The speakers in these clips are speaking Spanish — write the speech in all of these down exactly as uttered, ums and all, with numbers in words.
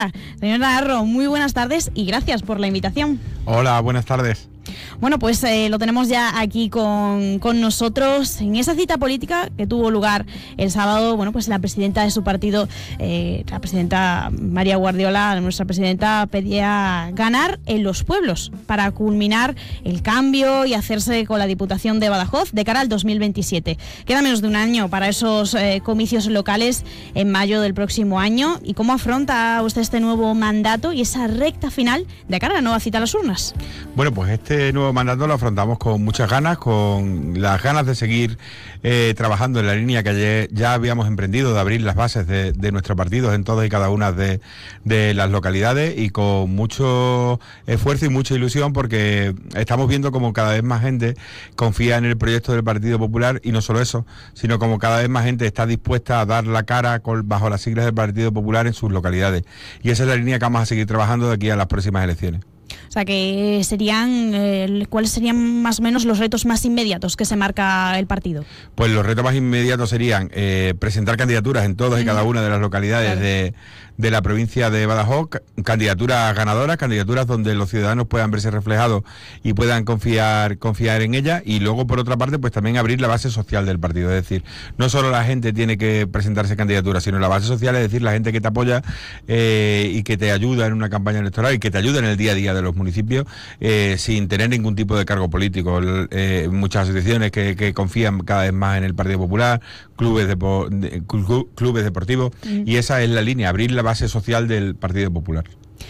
Señor Navarro, muy buenas tardes y gracias por la invitación. Hola, buenas tardes. Bueno, pues eh, lo tenemos ya aquí con, con nosotros en esa cita política que tuvo lugar el sábado. Bueno, pues la presidenta de su partido, eh, la presidenta María Guardiola, nuestra presidenta, pedía ganar en los pueblos para culminar el cambio y hacerse con la Diputación de Badajoz de cara al dos mil veintisiete. Queda menos de un año para esos eh, comicios locales en mayo del próximo año. ¿Y cómo afronta usted este nuevo mandato y esa recta final de cara a la nueva cita a las urnas? Bueno, pues este Este nuevo mandato lo afrontamos con muchas ganas, con las ganas de seguir eh, trabajando en la línea que ayer ya habíamos emprendido de abrir las bases de, de nuestro partido en todas y cada una de, de las localidades, y con mucho esfuerzo y mucha ilusión, porque estamos viendo como cada vez más gente confía en el proyecto del Partido Popular, y no solo eso, sino como cada vez más gente está dispuesta a dar la cara con, bajo las siglas del Partido Popular en sus localidades, y esa es la línea que vamos a seguir trabajando de aquí a las próximas elecciones. O sea, que serían, eh, ¿cuáles serían más o menos los retos más inmediatos que se marca el partido? Pues los retos más inmediatos serían eh, presentar candidaturas en todas y cada una de las localidades claro. de, de la provincia de Badajoz, candidaturas ganadoras, candidaturas donde los ciudadanos puedan verse reflejados y puedan confiar confiar en ellas, y luego por otra parte pues también abrir la base social del partido, es decir, no solo la gente tiene que presentarse candidaturas, sino la base social, es decir, la gente que te apoya eh, y que te ayuda en una campaña electoral y que te ayuda en el día a día de los municipios eh, sin tener ningún tipo de cargo político. Eh, muchas asociaciones que, que confían cada vez más en el Partido Popular, clubes de, de, clubes deportivos, mm. y esa es la línea, abrir la base social del Partido Popular.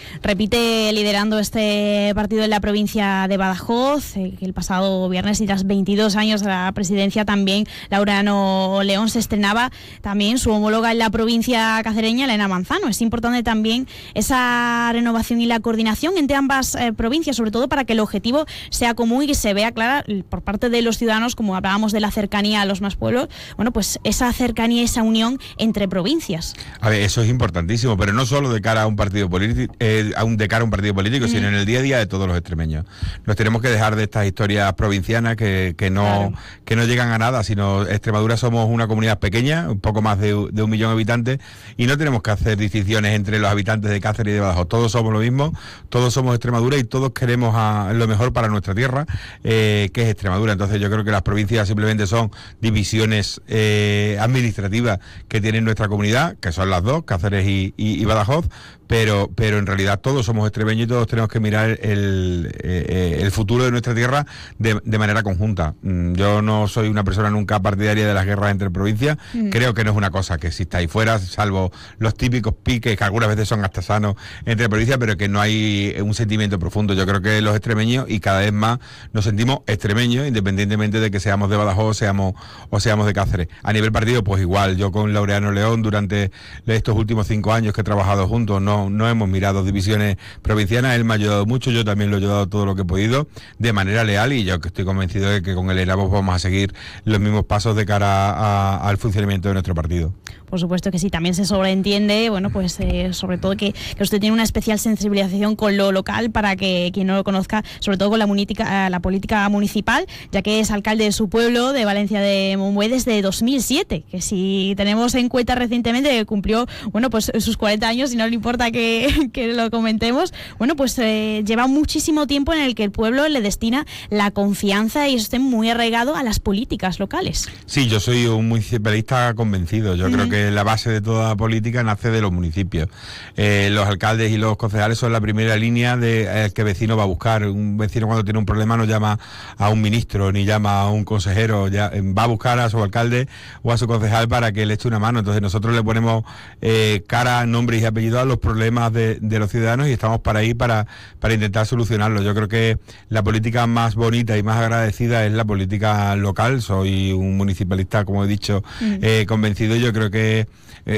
Repite liderando este partido en la provincia de Badajoz, eh, que el pasado viernes, y tras veintidós años de la presidencia, también Laureano León se estrenaba también su homóloga en la provincia cacereña, Elena Manzano. Es importante también esa renovación y la coordinación entre ambas eh, provincias, sobre todo para que el objetivo sea común y que se vea clara por parte de los ciudadanos, como hablábamos de la cercanía a los más pueblos, bueno, pues esa cercanía, esa unión entre provincias. A ver, eso es importantísimo, pero no solo de cara a un partido político, eh, aún de cara a un partido político, uh-huh. sino en el día a día de todos los extremeños. Nos tenemos que dejar de estas historias provincianas que, que no claro. que no llegan a nada, sino Extremadura somos una comunidad pequeña, un poco más de, de un millón de habitantes, y no tenemos que hacer distinciones entre los habitantes de Cáceres y de Badajoz. Todos somos lo mismo, todos somos Extremadura y todos queremos a, lo mejor para nuestra tierra, eh, que es Extremadura. Entonces yo creo que las provincias simplemente son divisiones eh, administrativas que tiene nuestra comunidad, que son las dos, Cáceres y, y, y Badajoz, pero pero en realidad todos somos extremeños y todos tenemos que mirar el, eh, el futuro de nuestra tierra de, de manera conjunta. Yo no soy una persona nunca partidaria de las guerras entre provincias, mm. creo que no es una cosa que exista ahí fuera, salvo los típicos piques que algunas veces son hasta sanos entre provincias, pero que no hay un sentimiento profundo. Yo creo que los extremeños, y cada vez más nos sentimos extremeños, independientemente de que seamos de Badajoz o seamos, o seamos de Cáceres. A nivel partido, pues igual, yo con Laureano León durante estos últimos cinco años que he trabajado juntos, no, no hemos mirado divisiones provincianas. Él me ha ayudado mucho, yo también lo he ayudado todo lo que he podido, de manera leal, y yo que estoy convencido de que con el Elena vamos a seguir los mismos pasos de cara a, a, al funcionamiento de nuestro partido. Por supuesto que sí, también se sobreentiende, bueno, pues eh, sobre todo que, que usted tiene una especial sensibilización con lo local, para que quien no lo conozca, sobre todo con la, munítica, la política municipal, ya que es alcalde de su pueblo, de Valencia de Monbuey, desde dos mil siete, que si tenemos en cuenta recientemente que cumplió, bueno, pues sus cuarenta años, y no le importa que, que lo comentemos, bueno, pues eh, lleva muchísimo tiempo en el que el pueblo le destina la confianza y esté muy arraigado a las políticas locales. Sí, yo soy un municipalista convencido, yo uh-huh. creo que la base de toda política nace de los municipios. Eh, los alcaldes y los concejales son la primera línea de eh, que vecino va a buscar. Un vecino cuando tiene un problema no llama a un ministro ni llama a un consejero, ya, va a buscar a su alcalde o a su concejal para que le eche una mano. Entonces nosotros le ponemos eh, cara, nombre y apellido a los problemas de, de los ciudadanos, y estamos para ahí para, para intentar solucionarlos. Yo creo que la política más bonita y más agradecida es la política local. Soy un municipalista, como he dicho, mm. eh, convencido. Yo creo que Eh,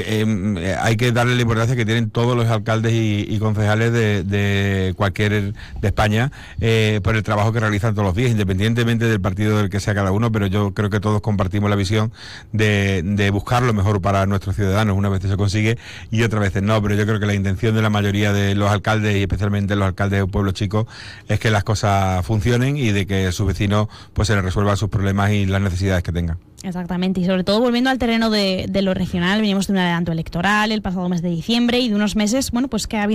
eh, hay que darle la importancia que tienen todos los alcaldes y, y concejales de, de cualquier de España eh, por el trabajo que realizan todos los días, independientemente del partido del que sea cada uno, pero yo creo que todos compartimos la visión de, de buscar lo mejor para nuestros ciudadanos. Una vez se consigue y otras veces no, pero yo creo que la intención de la mayoría de los alcaldes y especialmente los alcaldes de pueblos chicos es que las cosas funcionen y de que a sus vecinos pues se les resuelvan sus problemas y las necesidades que tengan. Exactamente, y sobre todo volviendo al terreno de, de lo regional, venimos de un adelanto electoral el pasado mes de diciembre y de unos meses, bueno, pues que ha habido